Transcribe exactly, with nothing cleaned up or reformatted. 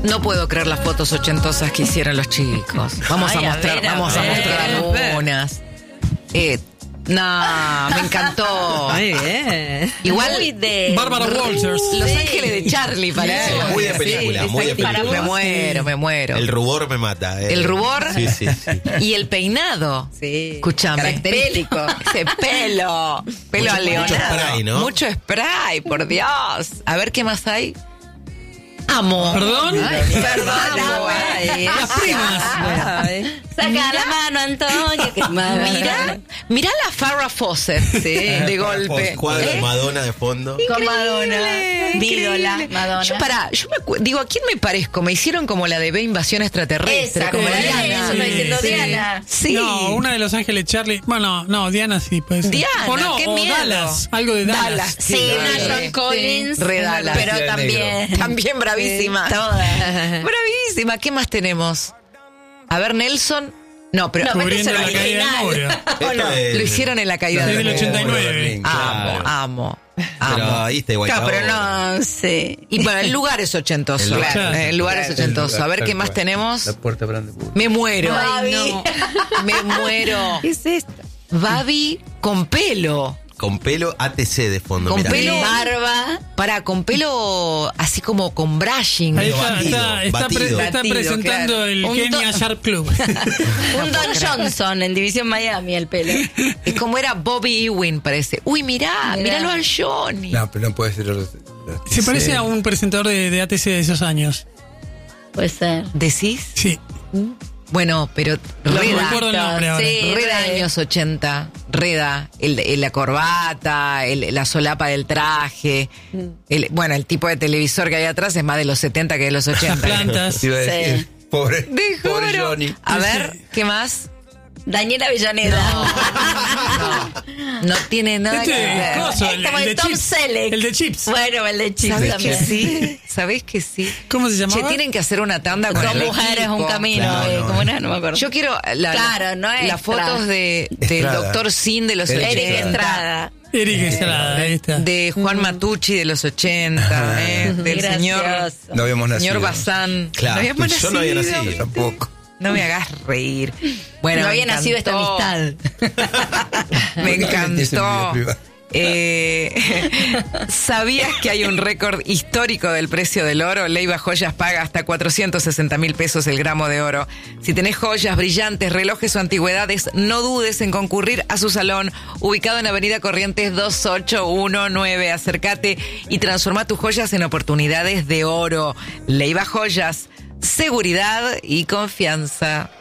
No puedo creer las fotos ochentosas que hicieron los chicos. Vamos Ay, a a mostrar, ver, a vamos a ver. mostrar algunas. Eh, no, me encantó. Muy bien. Igual Muy de... Bárbara Walters. Los Sí. Ángeles de Charlie parece. Sí, muy de película, Sí, muy de sí, para- película. Me muero, me muero. El rubor me mata. eh. ¿El rubor? Sí, sí, sí. Y el peinado. Sí. Escúchame. Característico. Ese pelo. Pelo Mucho- a Leonardo. mucho spray, ¿no? Mucho spray, por Dios. A ver qué más hay. Amo. ¿Perdón? Perdón. Las primas. Ay. Saca la mano, Antonio. Que Mirá, mirá la Farrah Fawcett, sí, de golpe. Cuadro de ¿Eh? Madonna de fondo. Con Madonna. Increíble. Vídola, Madonna. Yo, pará, yo me acu- digo, ¿a quién me parezco? Me hicieron como la de B Invasión Extraterrestre. Esa, como como la Diana. Diana. Eso está diciendo Sí. Diana. Sí. No, una de Los Ángeles Charlie. Bueno, no, Diana sí puede ser. Diana, o no, qué o miedo. Dallas. Algo de Dallas. Dallas. Sí, Sí, una sí. John Collins. Re Dallas. Pero Vestida de también. También bravísima. Sí, todas. Bravísima. ¿Qué más tenemos? A ver, Nelson. No, pero No, pero Cubriendo eso la es caída del original. muro. ¿O no? Esto es- lo hicieron en la caída Desde del el muro. ochenta y nueve. Berlín, Amo, claro. amo, Pero amo. ahí está igual. Claro, que pero ahora. no sé. Y bueno, el lugar es ochentoso. El lugar. Claro, el lugar es El ochentoso. lugar, A ver tal qué más cual. tenemos. La puerta Brandenburg. Me muero. Ay, no. Me muero. ¿Qué es esto? Babi con pelo. Con pelo A T C de fondo. Con mirá. pelo. Barba. Para, con pelo así como con brushing. Ahí está, Batido, está, está, pre- batido. está Batido, presentando claro. el Un Kenya to- Sharp Club. Un Don Johnson en División Miami, el pelo. Es como era Bobby Ewing, parece. Uy, mirá, Mirá. míralo al Johnny. No, pero no puede ser. los- los- Se parece sí. a un presentador de, de A T C de esos años. Puede ser. ¿Decís? Sí. Bueno, pero No Reda, recuerdo el nombre ahora. Sí, Reda re. años ochenta, Reda, el, el- la corbata, el- la solapa del traje, el, bueno, el tipo de televisor que hay atrás es más de los setenta que de los Las ochenta. plantas. Te iba a Sí. decir, pobre, Te pobre juro. Johnny. A ver, ¿qué más? Daniela Villaneda. No, no tiene nada Este que ver. coso, Es el, como el el de Tom Chips. Selleck. El de Chips. Bueno, el de Chips ¿Sabés que también. sí? ¿Sabés que sí? ¿Cómo se Che, llamaba? tienen que hacer una tanda con Dos el mujeres, equipo. un camino. Claro, eh, no, ¿Cómo eh. era? No me acuerdo. Yo quiero la, Claro, no las Extra. fotos de, del Estrada. doctor Sin de los Eric ochenta. Eric Estrada. Eric Estrada, ahí está. De Juan Matucci de los ochenta, eh, del Gracioso. señor, No habíamos nacido. señor Bazán. Claro, ¿No habíamos yo no había nacido? nacido. Tampoco. No me hagas reír. Bueno, No me había nacido esta encantó. amistad. Me Ese encantó. video privado. Eh, ¿Sabías que hay un récord histórico del precio del oro? Leiva Joyas paga hasta cuatrocientos sesenta mil pesos el gramo de oro. Si tenés joyas, brillantes, relojes o antigüedades, no dudes en concurrir a su salón, ubicado en Avenida Corrientes dos ocho uno nueve. Acércate y transforma tus joyas en oportunidades de oro. Leiva Joyas, seguridad y confianza.